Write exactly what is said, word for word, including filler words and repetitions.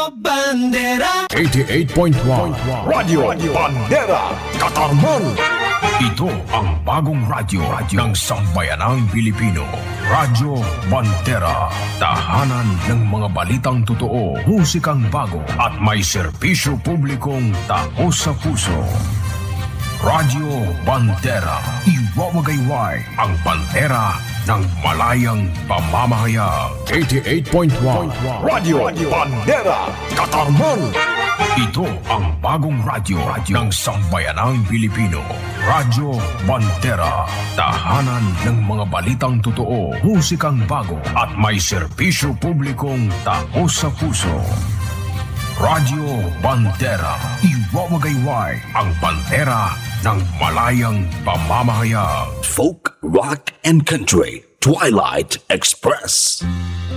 Bandera eighty-eight point one Radio Bandera Katarman. Ito ang bagong radyo ng sambayanang Pilipino. Radyo Bandera. Tahanan ng mga balitang totoo, musikang bago at may serbisyo publikong taos sa puso. Radyo Bandera. Iwawagayway ang bandera ng malayang pamamahayag. eighty-eight point one Radio Bandera Katarman. Ito ang bagong radyo ng sambayanang Pilipino. Radyo Bandera. Tahanan ng mga balitang totoo, musikang bago at may serbisyo publikong taos sa puso. Radyo Bandera. Iwawagayway ang bandera ng malayang pamamahayag. Folk, rock, and country. Twilight Express.